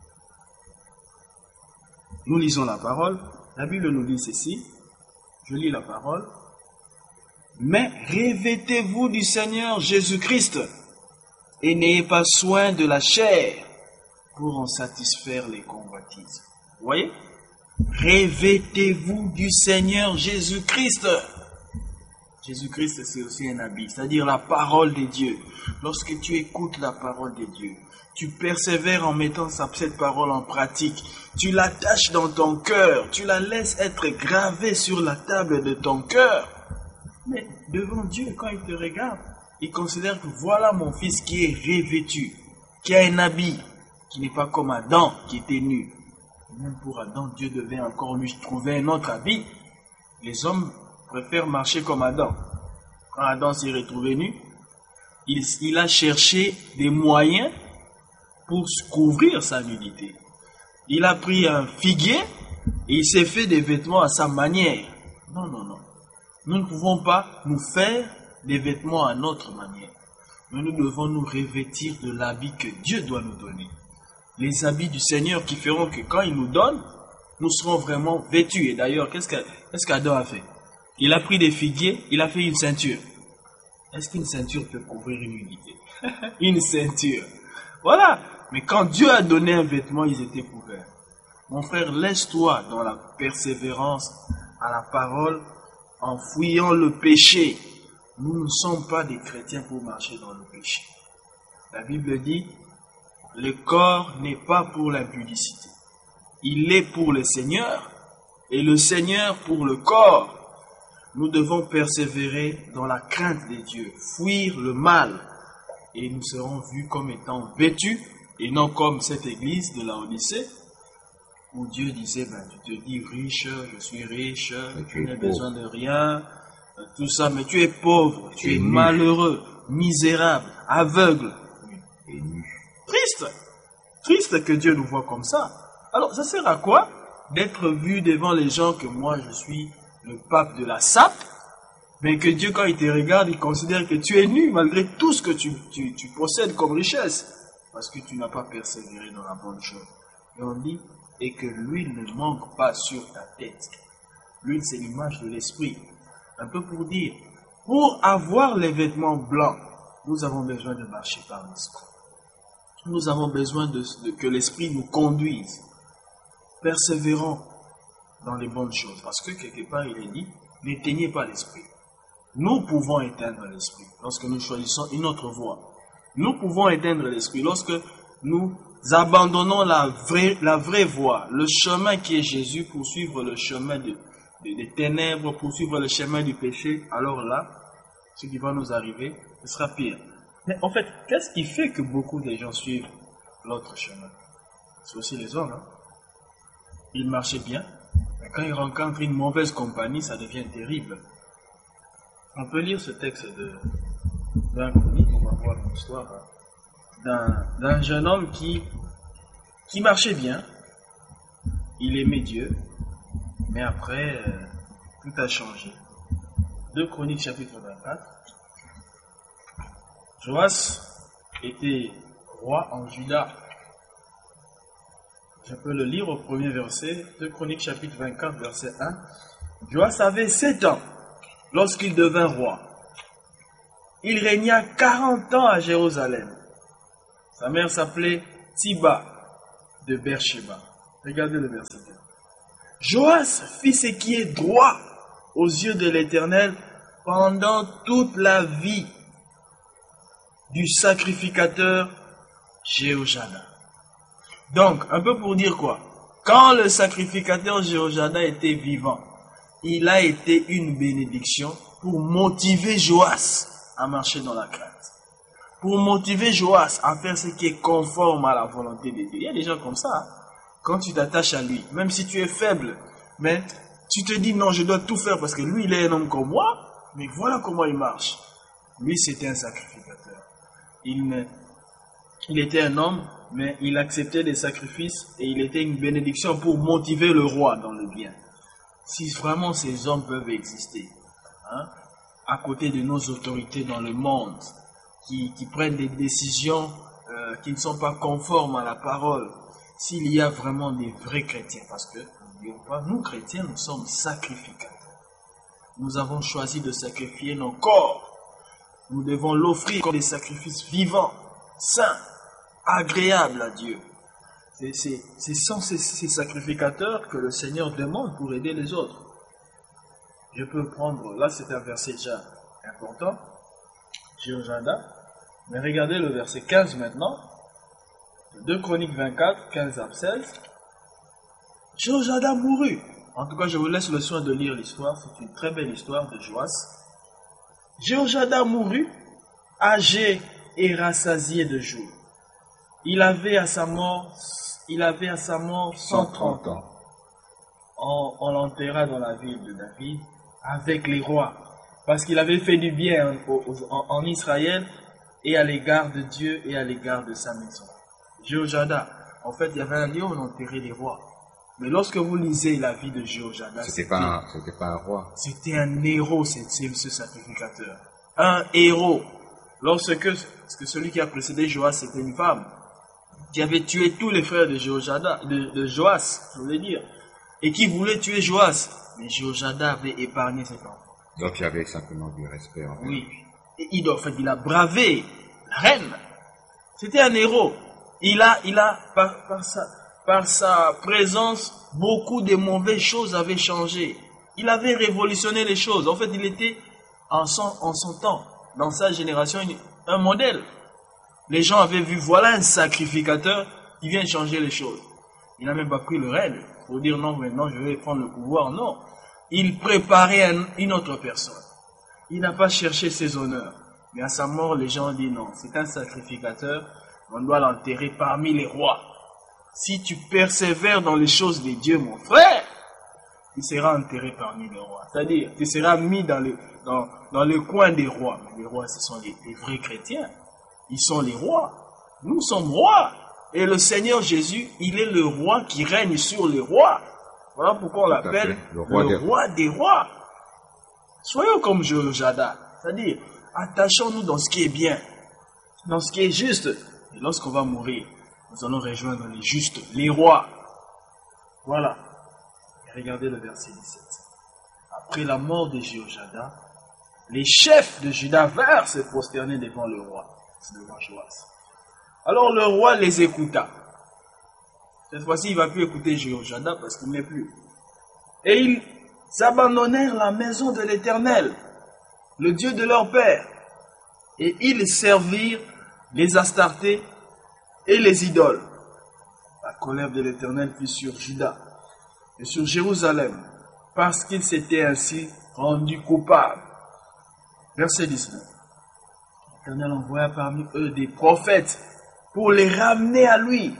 Nous lisons la parole. La Bible nous dit ceci. Je lis la parole. Mais revêtez-vous du Seigneur Jésus-Christ et n'ayez pas soin de la chair pour en satisfaire les convoitises. Vous voyez? Revêtez-vous du Seigneur Jésus-Christ. Jésus-Christ, c'est aussi un habit, c'est-à-dire la parole de Dieu. Lorsque tu écoutes la parole de Dieu, tu persévères en mettant cette parole en pratique. Tu l'attaches dans ton cœur, tu la laisses être gravée sur la table de ton cœur. Mais devant Dieu, quand il te regarde, il considère que voilà mon fils qui est revêtu, qui a un habit, qui n'est pas comme Adam qui était nu. Même pour Adam, Dieu devait encore lui trouver un autre habit. Les hommes préfèrent marcher comme Adam. Quand Adam s'est retrouvé nu, il a cherché des moyens pour couvrir sa nudité. Il a pris un figuier et il s'est fait des vêtements à sa manière. Non, non, non. Nous ne pouvons pas nous faire des vêtements à notre manière. Mais nous devons nous revêtir de l'habit que Dieu doit nous donner. Les habits du Seigneur qui feront que quand il nous donne, nous serons vraiment vêtus. Et d'ailleurs, qu'est-ce qu'Adam a fait? Il a pris des figuiers, il a fait une ceinture. Est-ce qu'une ceinture peut couvrir une nudité? Une ceinture. Voilà. Mais quand Dieu a donné un vêtement, ils étaient couverts. Mon frère, laisse-toi dans la persévérance à la parole en fuyant le péché. Nous ne sommes pas des chrétiens pour marcher dans le péché. La Bible dit, le corps n'est pas pour l'impudicité. Il est pour le Seigneur et le Seigneur pour le corps. Nous devons persévérer dans la crainte de Dieu, fuir le mal et nous serons vus comme étant vêtus et non comme cette église de Laodicée où Dieu disait, tu te dis riche, je suis riche, tu n'as besoin de rien, tout ça, mais tu es pauvre, tu es malheureux, misérable, aveugle et nu. Triste que Dieu nous voit comme ça. Alors, ça sert à quoi d'être vu devant les gens que moi je suis le pape de la SAP, mais que Dieu, quand il te regarde, il considère que tu es nu malgré tout ce que tu possèdes comme richesse, parce que tu n'as pas persévéré dans la bonne chose. Et on dit, et que l'huile ne manque pas sur ta tête. L'huile, c'est l'image de l'esprit. Un peu pour dire, pour avoir les vêtements blancs, nous avons besoin de marcher par l'esprit. Nous avons besoin que l'esprit nous conduise. Persévérons dans les bonnes choses. Parce que quelque part, il est dit, n'éteignez pas l'esprit. Nous pouvons éteindre l'esprit lorsque nous choisissons une autre voie. Nous pouvons éteindre l'esprit lorsque nous abandonnons la vraie voie, le chemin qui est Jésus, pour suivre le chemin des ténèbres, pour suivre le chemin du péché. Alors là, ce qui va nous arriver, ce sera pire. Mais en fait, qu'est-ce qui fait que beaucoup de gens suivent l'autre chemin? C'est aussi les hommes. Hein? Ils marchaient bien, mais quand ils rencontrent une mauvaise compagnie, ça devient terrible. On peut lire ce texte d'un chronique, on va voir l'histoire d'un jeune homme qui marchait bien, il aimait Dieu, mais après, tout a changé. 2 Chroniques chapitre 24. Joas était roi en Juda. Je peux le lire au premier verset, 2 Chroniques chapitre 24, verset 1. Joas avait 7 ans lorsqu'il devint roi. il régna 40 ans à Jérusalem. Sa mère s'appelait Tiba de Beersheba. Regardez le verset 1. Joas fit ce qui est droit aux yeux de l'Éternel pendant toute la vie du sacrificateur Jéhojada. Donc, un peu pour dire quoi? Quand le sacrificateur Jéhojada était vivant, il a été une bénédiction pour motiver Joas à marcher dans la crainte. Pour motiver Joas à faire ce qui est conforme à la volonté de Dieu. Il y a des gens comme ça. Hein? Quand tu t'attaches à lui, même si tu es faible, mais tu te dis non, je dois tout faire parce que lui, il est un homme comme moi, mais voilà comment il marche. Lui, c'était un sacrificateur. Il était un homme, mais il acceptait des sacrifices et il était une bénédiction pour motiver le roi dans le bien. Si vraiment ces hommes peuvent exister, hein, à côté de nos autorités dans le monde, qui prennent des décisions qui ne sont pas conformes à la parole, s'il y a vraiment des vrais chrétiens, parce que nous chrétiens, nous sommes sacrificateurs. Nous avons choisi de sacrifier nos corps. Nous devons l'offrir comme des sacrifices vivants, saints, agréables à Dieu. Ce sont ces sacrificateurs que le Seigneur demande pour aider les autres. Je peux prendre, là c'est un verset déjà important, Jéhojada, mais regardez le verset 15 maintenant, 2 Chroniques 24, 15 à 16. Jéhojada mourut. En tout cas, je vous laisse le soin de lire l'histoire, c'est une très belle histoire de Joas. Jéhojada mourut, âgé et rassasié de jours. Il avait à sa mort 130 ans. On l'enterra dans la ville de David avec les rois, parce qu'il avait fait du bien en Israël et à l'égard de Dieu et à l'égard de sa maison. Jéhojada, en fait, il y avait un lieu où on enterrait les rois. Mais lorsque vous lisez la vie de Jéhojada, c'était pas un roi. C'était un héros, ce sacrificateur. Un héros. Lorsque celui qui a précédé Joas, c'était une femme qui avait tué tous les frères de Jéhojada, de Joas, je voulais dire, et qui voulait tuer Joas. Mais Jéhojada avait épargné cet enfant. Donc il y avait simplement du respect. En fait. Oui. Et il a bravé la reine. C'était un héros. Il a par sa présence, beaucoup de mauvaises choses avaient changé. Il avait révolutionné les choses. En fait, il était en son temps, dans sa génération, un modèle. Les gens avaient vu, voilà un sacrificateur qui vient changer les choses. Il n'a même pas pris le règne pour dire non, maintenant je vais prendre le pouvoir. Non. Il préparait une autre personne. Il n'a pas cherché ses honneurs. Mais à sa mort, les gens disent non, c'est un sacrificateur, on doit l'enterrer parmi les rois. Si tu persévères dans les choses de Dieu, mon frère, tu seras enterré parmi les rois. C'est-à-dire, tu seras mis dans le coin des rois. Mais les rois, ce sont les vrais chrétiens. Ils sont les rois. Nous sommes rois. Et le Seigneur Jésus, il est le roi qui règne sur les rois. Voilà pourquoi on l'appelle le roi des rois. Soyons comme Jéhojada. C'est-à-dire, attachons-nous dans ce qui est bien, dans ce qui est juste. Et lorsqu'on va mourir, nous allons rejoindre les justes, les rois. Voilà. Et regardez le verset 17. Après la mort de Jéhojada, les chefs de Juda vinrent se prosterner devant le roi, devant Joas. Alors le roi les écouta. Cette fois-ci, il ne va plus écouter Jéhojada parce qu'il n'est plus. Et ils abandonnèrent la maison de l'Éternel, le Dieu de leur père. Et ils servirent les Astartés et les idoles. La colère de l'Éternel fut sur Juda et sur Jérusalem, parce qu'ils s'étaient ainsi rendus coupables. Verset 19. L'Éternel envoya parmi eux des prophètes pour les ramener à lui.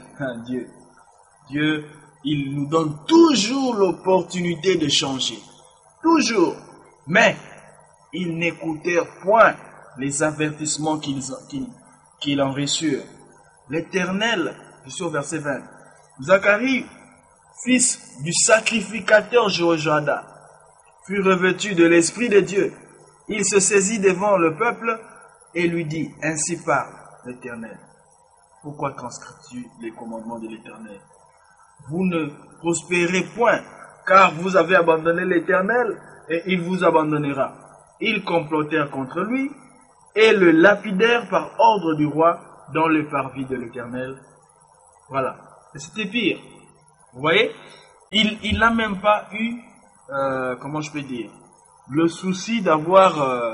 Dieu, il nous donne toujours l'opportunité de changer. Toujours. Mais ils n'écoutèrent point les avertissements qu'ils en reçurent. L'Éternel, je suis au verset 20, Zacharie, fils du sacrificateur Jéhojada, fut revêtu de l'Esprit de Dieu. Il se saisit devant le peuple et lui dit, ainsi parle l'Éternel. Pourquoi transcris-tu les commandements de l'Éternel? Vous ne prospérez point, car vous avez abandonné l'Éternel et il vous abandonnera. Ils complotèrent contre lui et le lapidèrent par ordre du roi dans le parvis de l'Éternel. Voilà. Et c'était pire. Vous voyez, il n'a même pas eu, comment je peux dire, le souci d'avoir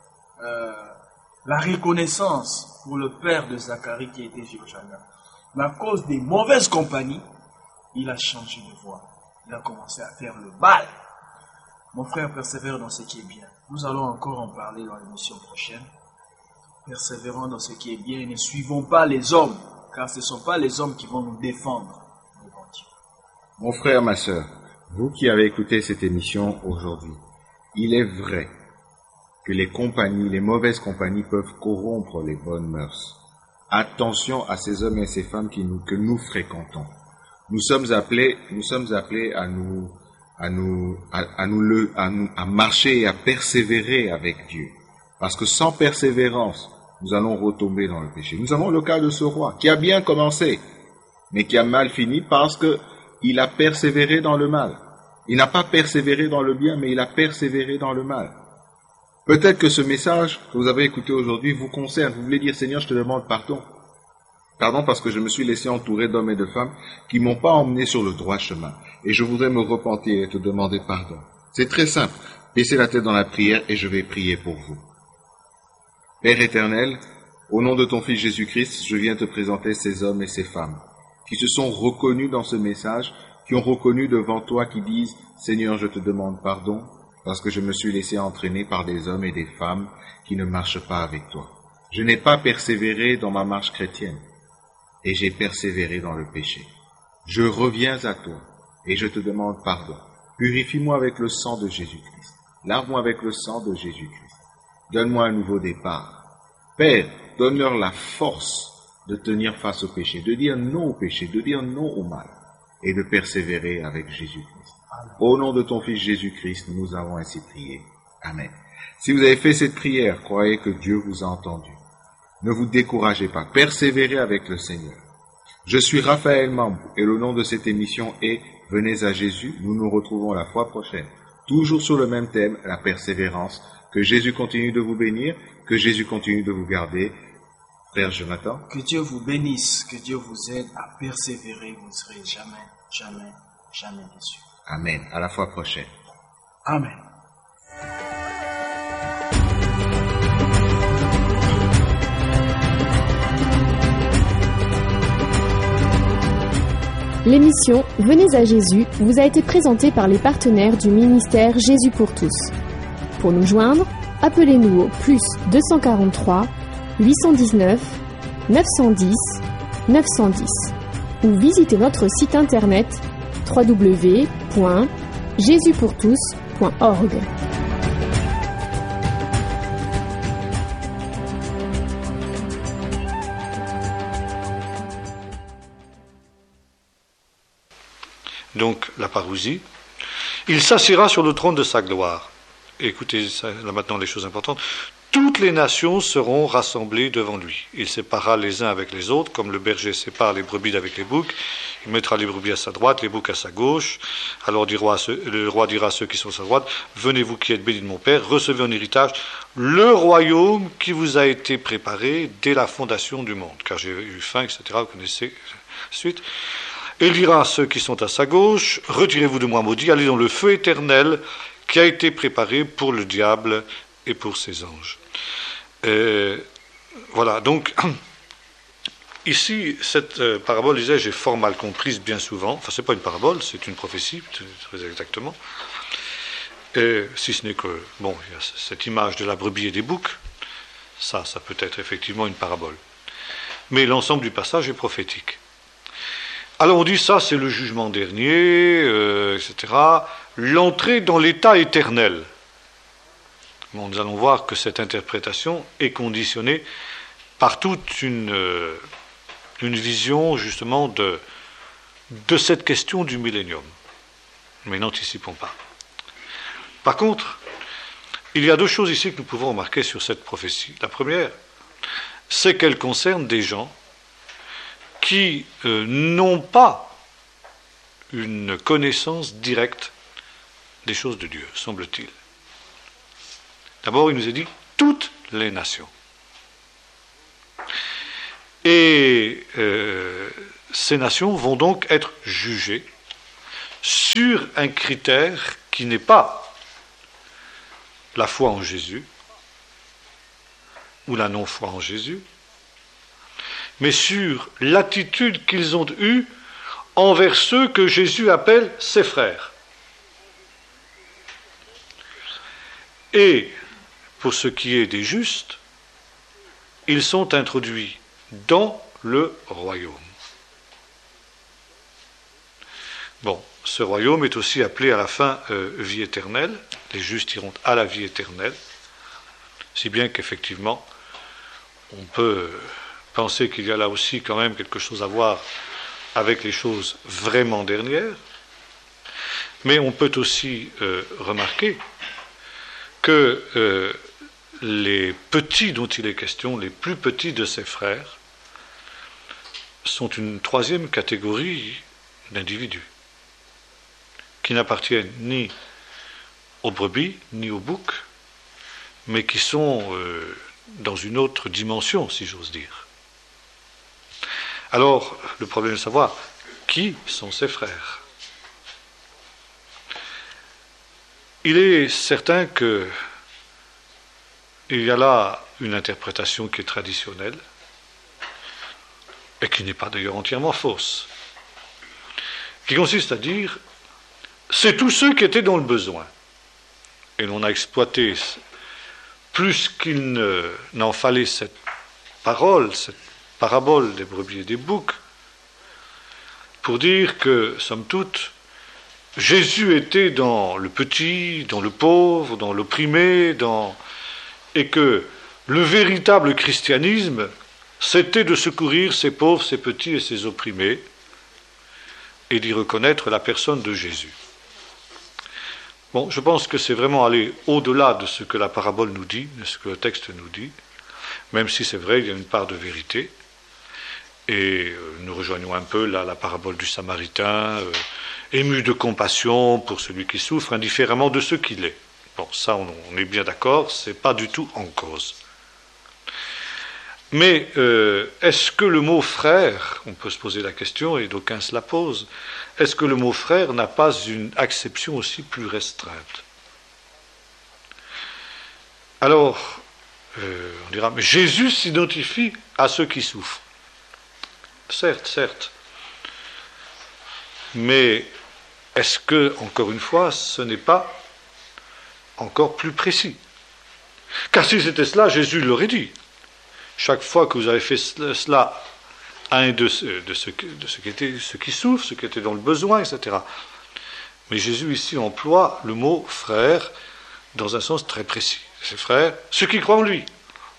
la reconnaissance pour le père de Zacharie qui était Jéhoshaphat. Mais à cause des mauvaises compagnies, il a changé de voie. Il a commencé à faire le mal. Mon frère, persévère dans ce qui est bien. Nous allons encore en parler dans l'émission prochaine. Persévérons dans ce qui est bien et ne suivons pas les hommes, car ce ne sont pas les hommes qui vont nous défendre devant Dieu. Mon frère, ma sœur, vous qui avez écouté cette émission aujourd'hui, il est vrai que les compagnies, les mauvaises compagnies peuvent corrompre les bonnes mœurs. Attention à ces hommes et ces femmes que nous fréquentons. Nous sommes appelés à marcher et à persévérer avec Dieu. Parce que sans persévérance, nous allons retomber dans le péché. Nous avons le cas de ce roi qui a bien commencé, mais qui a mal fini parce que il a persévéré dans le mal. Il n'a pas persévéré dans le bien, mais il a persévéré dans le mal. Peut-être que ce message que vous avez écouté aujourd'hui vous concerne. Vous voulez dire, Seigneur, je te demande pardon. Pardon parce que je me suis laissé entourer d'hommes et de femmes qui m'ont pas emmené sur le droit chemin. Et je voudrais me repentir et te demander pardon. C'est très simple. Baissez la tête dans la prière et je vais prier pour vous. Père éternel, au nom de ton Fils Jésus-Christ, je viens te présenter ces hommes et ces femmes qui se sont reconnus dans ce message, qui ont reconnu devant toi, qui disent « Seigneur, je te demande pardon parce que je me suis laissé entraîner par des hommes et des femmes qui ne marchent pas avec toi. Je n'ai pas persévéré dans ma marche chrétienne et j'ai persévéré dans le péché. Je reviens à toi et je te demande pardon. Purifie-moi avec le sang de Jésus-Christ. Lave-moi avec le sang de Jésus-Christ. Donne-moi un nouveau départ. Père, donne-leur la force de tenir face au péché, de dire non au péché, de dire non au mal et de persévérer avec Jésus-Christ. Au nom de ton Fils Jésus-Christ, nous avons ainsi prié. Amen. Si vous avez fait cette prière, croyez que Dieu vous a entendu. Ne vous découragez pas, persévérez avec le Seigneur. Je suis Raphaël Mambou et le nom de cette émission est « Venez à Jésus ». Nous nous retrouvons la fois prochaine, toujours sur le même thème, la persévérance. Que Jésus continue de vous bénir, que Jésus continue de vous garder. Frère Jonathan. Que Dieu vous bénisse, que Dieu vous aide à persévérer, vous ne serez jamais, jamais, jamais déçus. Amen. À la fois prochaine. Amen. L'émission Venez à Jésus vous a été présentée par les partenaires du ministère Jésus pour tous. Pour nous joindre, appelez-nous au plus 243 819 910 910 ou visitez notre site internet www.jesuspourtous.org. Donc, la parousie, il s'assiera sur le trône de sa gloire. Écoutez ça, là maintenant les choses importantes. Toutes les nations seront rassemblées devant lui. Il séparera les uns avec les autres, comme le berger sépare les brebis d'avec les boucs. Il mettra les brebis à sa droite, les boucs à sa gauche. Alors le roi dira à ceux qui sont à sa droite, « Venez vous qui êtes bénis de mon Père, recevez en héritage le royaume qui vous a été préparé dès la fondation du monde. Car j'ai eu faim, etc. » Vous connaissez la suite. Et il dira à ceux qui sont à sa gauche, « Retirez-vous de moi maudits, allez dans le feu éternel qui a été préparé pour le diable et pour ses anges. » Voilà, donc, ici, cette parabole, disais-je, est fort mal comprise bien souvent. Enfin, c'est pas une parabole, c'est une prophétie, très exactement. Si ce n'est que, bon, il y a cette image de la brebis et des boucs, ça peut être effectivement une parabole. Mais l'ensemble du passage est prophétique. Alors on dit ça, c'est le jugement dernier, etc. L'entrée dans l'état éternel. Bon, nous allons voir que cette interprétation est conditionnée par toute une vision justement de cette question du millénium. Mais n'anticipons pas. Par contre, il y a deux choses ici que nous pouvons remarquer sur cette prophétie. La première, c'est qu'elle concerne des gens qui n'ont pas une connaissance directe des choses de Dieu, semble-t-il. D'abord, il nous est dit toutes les nations. Et ces nations vont donc être jugées sur un critère qui n'est pas la foi en Jésus ou la non-foi en Jésus, mais sur l'attitude qu'ils ont eue envers ceux que Jésus appelle ses frères. Et pour ce qui est des justes, ils sont introduits dans le royaume. Bon, ce royaume est aussi appelé à la fin vie éternelle. Les justes iront à la vie éternelle, si bien qu'effectivement, on peut penser qu'il y a là aussi quand même quelque chose à voir avec les choses vraiment dernières, mais on peut aussi remarquer que les petits dont il est question, les plus petits de ses frères, sont une troisième catégorie d'individus qui n'appartiennent ni aux brebis, ni aux boucs, mais qui sont dans une autre dimension, si j'ose dire. Alors, le problème est de savoir qui sont ses frères. Il est certain qu'il y a là une interprétation qui est traditionnelle, et qui n'est pas d'ailleurs entièrement fausse, qui consiste à dire c'est tous ceux qui étaient dans le besoin. Et l'on a exploité plus qu'il n'en fallait cette parole, cette parabole des brebis et des boucs, pour dire que, somme toute, Jésus était dans le petit, dans le pauvre, dans l'opprimé, et que le véritable christianisme, c'était de secourir ces pauvres, ces petits et ces opprimés, et d'y reconnaître la personne de Jésus. Bon, je pense que c'est vraiment aller au-delà de ce que la parabole nous dit, de ce que le texte nous dit, même si c'est vrai, il y a une part de vérité. Et nous rejoignons un peu là la parabole du Samaritain, ému de compassion pour celui qui souffre, indifféremment de ce qu'il est. Bon, ça, on est bien d'accord, c'est pas du tout en cause. Mais est-ce que le mot frère, on peut se poser la question, et d'aucuns se la posent, est-ce que le mot frère n'a pas une acception aussi plus restreinte? Alors, on dira, mais Jésus s'identifie à ceux qui souffrent. Certes, certes. Mais est-ce que, encore une fois, ce n'est pas encore plus précis? Car si c'était cela, Jésus l'aurait dit. Chaque fois que vous avez fait cela à un de ceux qui souffrent, ceux qui étaient dans le besoin, etc. Mais Jésus ici emploie le mot frère dans un sens très précis. Ses frères, ceux qui croient en lui.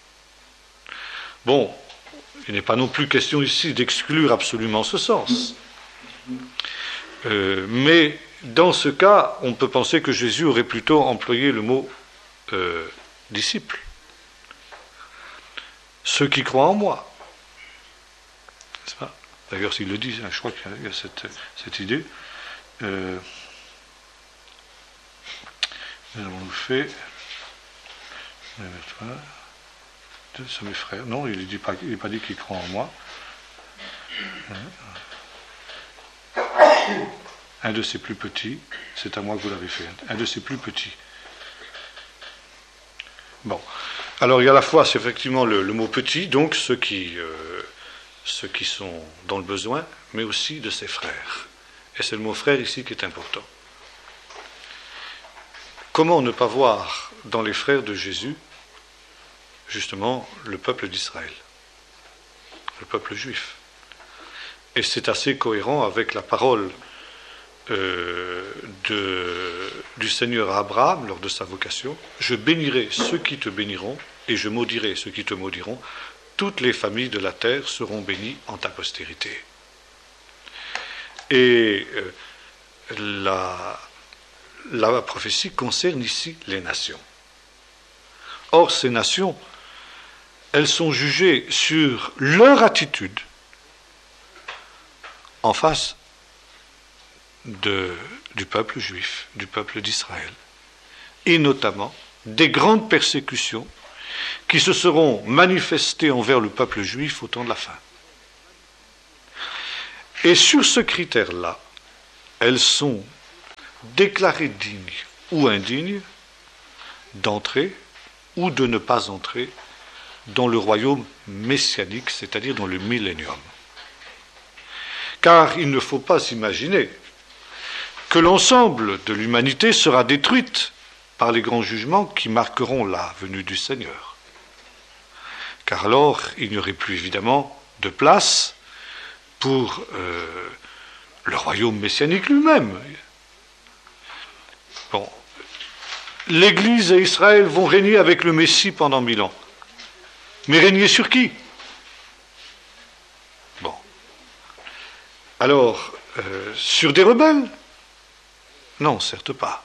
Bon, il n'est pas non plus question ici d'exclure absolument ce sens. Mais dans ce cas, on peut penser que Jésus aurait plutôt employé le mot disciple. Ceux qui croient en moi. N'est-ce pas? D'ailleurs, s'il le dit, je crois qu'il y a cette idée. Nous avons fait. C'est mes frères. Non, il n'est pas dit qu'il croit en moi. Un de ses plus petits, c'est à moi que vous l'avez fait. Un de ses plus petits. Bon. Alors, il y a à la fois, c'est effectivement le mot petit, donc ceux qui sont dans le besoin, mais aussi de ses frères. Et c'est le mot frère ici qui est important. Comment ne pas voir dans les frères de Jésus, justement, le peuple d'Israël, le peuple juif? Et c'est assez cohérent avec la parole du Seigneur à Abraham lors de sa vocation. Je bénirai ceux qui te béniront et je maudirai ceux qui te maudiront. Toutes les familles de la terre seront bénies en ta postérité. Et la prophétie concerne ici les nations. Or, ces nations, elles sont jugées sur leur attitude en face du peuple juif, du peuple d'Israël, et notamment des grandes persécutions qui se seront manifestées envers le peuple juif au temps de la fin. Et sur ce critère-là, elles sont déclarées dignes ou indignes d'entrer ou de ne pas entrer dans le royaume messianique, c'est-à-dire dans le millénium. Car il ne faut pas s'imaginer que l'ensemble de l'humanité sera détruite par les grands jugements qui marqueront la venue du Seigneur. Car alors, il n'y aurait plus évidemment de place pour le royaume messianique lui-même. Bon, l'Église et Israël vont régner avec le Messie pendant 1000 ans. Mais régner sur qui? Bon. Alors, sur des rebelles? Non, certes pas.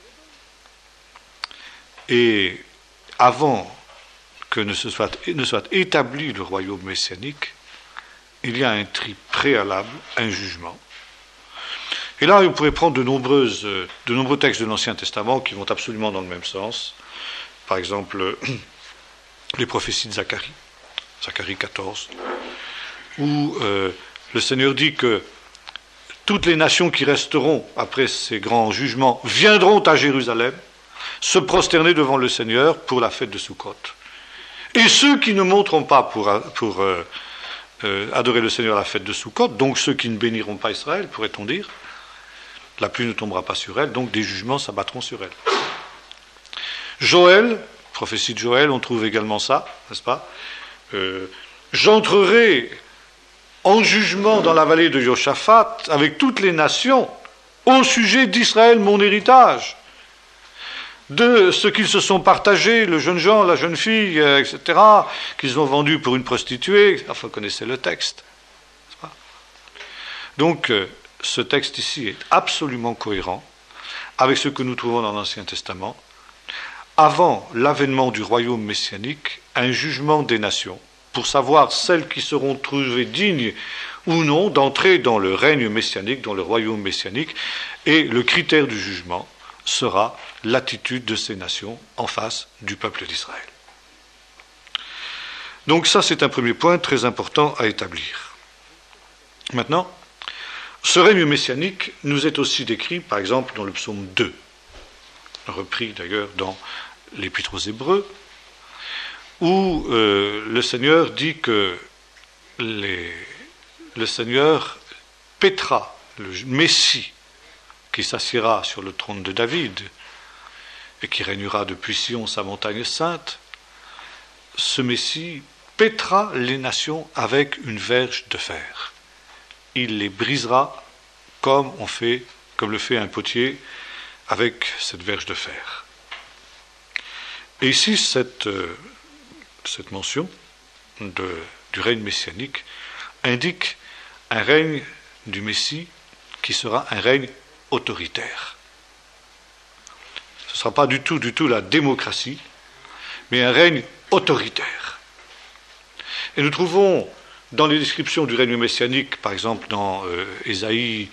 Et avant que ne soit établi le royaume messianique, il y a un tri préalable, un jugement. Et là, vous pourrez prendre de nombreux textes de l'Ancien Testament qui vont absolument dans le même sens. Par exemple, les prophéties de Zacharie, Zacharie 14, où le Seigneur dit que toutes les nations qui resteront après ces grands jugements viendront à Jérusalem se prosterner devant le Seigneur pour la fête de Soukhot. Et ceux qui ne monteront pas pour adorer le Seigneur à la fête de Soukhot, donc ceux qui ne béniront pas Israël, pourrait-on dire, la pluie ne tombera pas sur elle, donc des jugements s'abattront sur elle. Joël, prophétie de Joël, on trouve également ça, n'est-ce pas? J'entrerai en jugement dans la vallée de Joshaphat avec toutes les nations au sujet d'Israël, mon héritage, de ce qu'ils se sont partagés, le jeune Jean, la jeune fille, etc., qu'ils ont vendu pour une prostituée. Enfin, vous connaissez le texte. n'est-ce pas? Donc, ce texte ici est absolument cohérent avec ce que nous trouvons dans l'Ancien Testament. Avant l'avènement du royaume messianique, un jugement des nations, pour savoir celles qui seront trouvées dignes ou non d'entrer dans le règne messianique, dans le royaume messianique, et le critère du jugement sera l'attitude de ces nations en face du peuple d'Israël. Donc ça, c'est un premier point très important à établir. Maintenant, ce règne messianique nous est aussi décrit, par exemple, dans le psaume 2, repris d'ailleurs dans l'Épître aux Hébreux, où le Seigneur dit que le Seigneur paîtra le Messie qui s'assiera sur le trône de David et qui régnera depuis Sion, sa montagne sainte. Ce Messie paîtra les nations avec une verge de fer. Il les brisera comme le fait un potier avec cette verge de fer. Et ici, cette mention du règne messianique indique un règne du Messie qui sera un règne autoritaire. Ce ne sera pas du tout la démocratie, mais un règne autoritaire. Et nous trouvons dans les descriptions du règne messianique, par exemple dans Ésaïe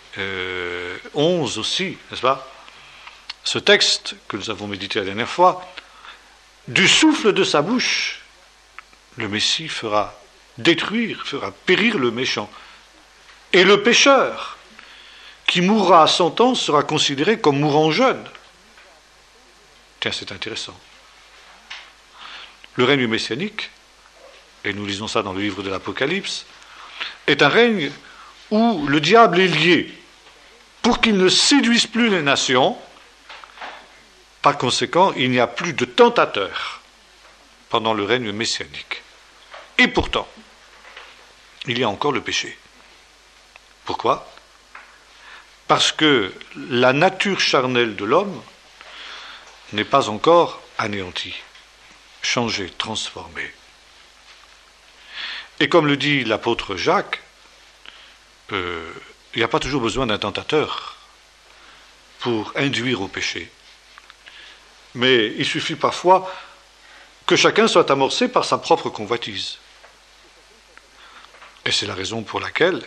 11 aussi, n'est-ce pas, ce texte que nous avons médité la dernière fois, du souffle de sa bouche, le Messie fera périr le méchant. Et le pécheur qui mourra à 100 ans sera considéré comme mourant jeune. Tiens, c'est intéressant. Le règne messianique, et nous lisons ça dans le livre de l'Apocalypse, est un règne où le diable est lié pour qu'il ne séduise plus les nations. Par conséquent, il n'y a plus de tentateurs pendant le règne messianique. Et pourtant, il y a encore le péché. Pourquoi? Parce que la nature charnelle de l'homme n'est pas encore anéantie, changée, transformée. Et comme le dit l'apôtre Jacques, il n'y a pas toujours besoin d'un tentateur pour induire au péché. Mais il suffit parfois que chacun soit amorcé par sa propre convoitise. Et c'est la raison pour laquelle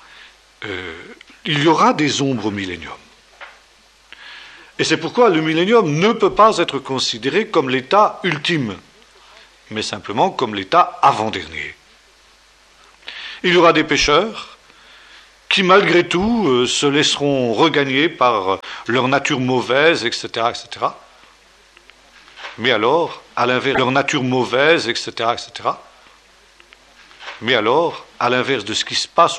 il y aura des ombres au millénium. Et c'est pourquoi le millénium ne peut pas être considéré comme l'état ultime, mais simplement comme l'état avant-dernier. Il y aura des pécheurs qui malgré tout se laisseront regagner par leur nature mauvaise, etc., etc. Mais alors, à l'inverse, leur nature mauvaise, etc., etc. Mais alors, à l'inverse de ce qui se passe